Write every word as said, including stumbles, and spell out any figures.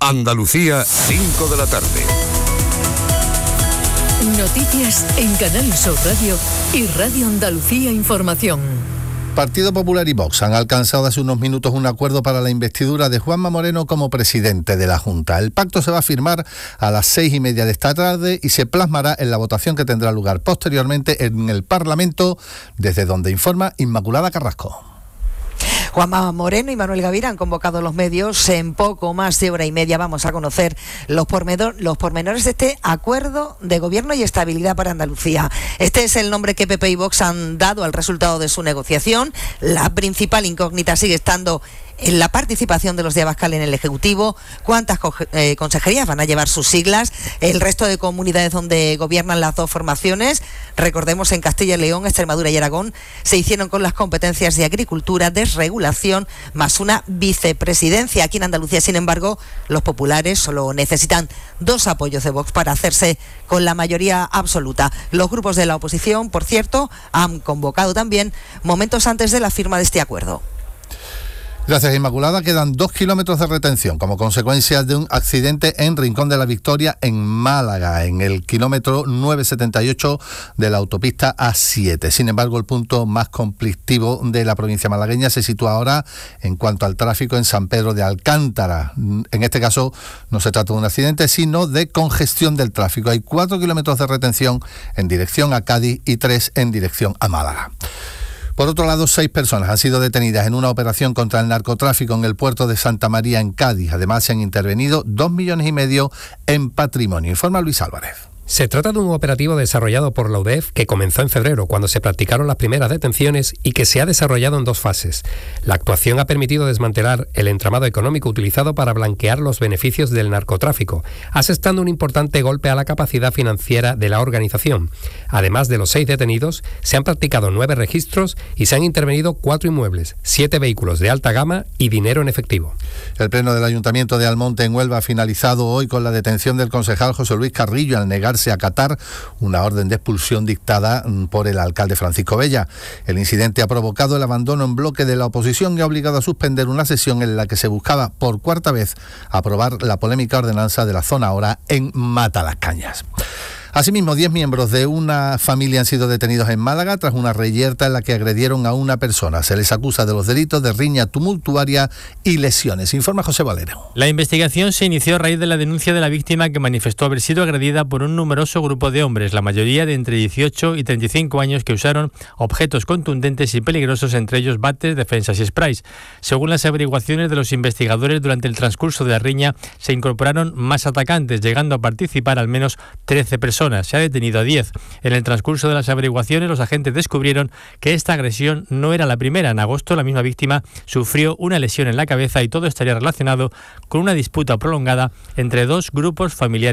Andalucía, cinco de la tarde. Noticias en Canal Sur Radio y Radio Andalucía Información. Partido Popular y Vox han alcanzado hace unos minutos un acuerdo para la investidura de Juanma Moreno como presidente de la Junta. El pacto se va a firmar a las seis y media de esta tarde y se plasmará en la votación que tendrá lugar posteriormente en el Parlamento, desde donde informa Inmaculada Carrasco. Juanma Moreno y Manuel Gavira han convocado a los medios. En poco más de hora y media vamos a conocer los, pormenor, los pormenores de este acuerdo de gobierno y estabilidad para Andalucía. Este es el nombre que P P y Vox han dado al resultado de su negociación. La principal incógnita sigue estando en la participación de los de Abascal en el Ejecutivo, cuántas eh, consejerías van a llevar sus siglas, el resto de comunidades donde gobiernan las dos formaciones. Recordemos, en Castilla y León, Extremadura y Aragón se hicieron con las competencias de agricultura, desregulación, más una vicepresidencia. Aquí en Andalucía, sin embargo, los populares solo necesitan dos apoyos de Vox para hacerse con la mayoría absoluta. Los grupos de la oposición, por cierto, han convocado también momentos antes de la firma de este acuerdo. Gracias, Inmaculada. Quedan dos kilómetros de retención como consecuencia de un accidente en Rincón de la Victoria, en Málaga, en el kilómetro nueve setenta y ocho de la autopista A siete. Sin embargo, el punto más conflictivo de la provincia malagueña se sitúa ahora en cuanto al tráfico en San Pedro de Alcántara. En este caso no se trata de un accidente, sino de congestión del tráfico. Hay cuatro kilómetros de retención en dirección a Cádiz y tres en dirección a Málaga. Por otro lado, seis personas han sido detenidas en una operación contra el narcotráfico en el puerto de Santa María, en Cádiz. Además, se han intervenido dos millones y medio en patrimonio. Informa Luis Álvarez. Se trata de un operativo desarrollado por la U D E F que comenzó en febrero, cuando se practicaron las primeras detenciones, y que se ha desarrollado en dos fases. La actuación ha permitido desmantelar el entramado económico utilizado para blanquear los beneficios del narcotráfico, asestando un importante golpe a la capacidad financiera de la organización. Además de los seis detenidos, se han practicado nueve registros y se han intervenido cuatro inmuebles, siete vehículos de alta gama y dinero en efectivo. El Pleno del Ayuntamiento de Almonte, en Huelva, ha finalizado hoy con la detención del concejal José Luis Carrillo al negar a acatar una orden de expulsión dictada por el alcalde Francisco Bella. El incidente ha provocado el abandono en bloque de la oposición y ha obligado a suspender una sesión en la que se buscaba por cuarta vez aprobar la polémica ordenanza de la zona hora en Matalascañas. Asimismo, diez miembros de una familia han sido detenidos en Málaga tras una reyerta en la que agredieron a una persona. Se les acusa de los delitos de riña tumultuaria y lesiones. Informa José Valero. La investigación se inició a raíz de la denuncia de la víctima, que manifestó haber sido agredida por un numeroso grupo de hombres, la mayoría de entre dieciocho y treinta y cinco años, que usaron objetos contundentes y peligrosos, entre ellos bates, defensas y sprays. Según las averiguaciones de los investigadores, durante el transcurso de la riña se incorporaron más atacantes, llegando a participar al menos trece personas. Se ha detenido a diez. En el transcurso de las averiguaciones, los agentes descubrieron que esta agresión no era la primera. En agosto, la misma víctima sufrió una lesión en la cabeza, y todo estaría relacionado con una disputa prolongada entre dos grupos familiares